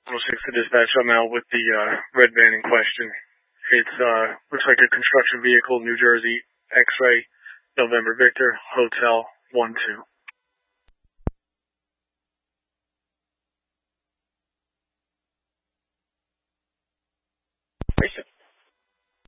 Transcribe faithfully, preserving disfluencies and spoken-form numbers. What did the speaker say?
one oh six to dispatch. I'm out with the uh, red van in question. It's uh, looks like a construction vehicle, New Jersey, X-ray, November Victor, Hotel one two.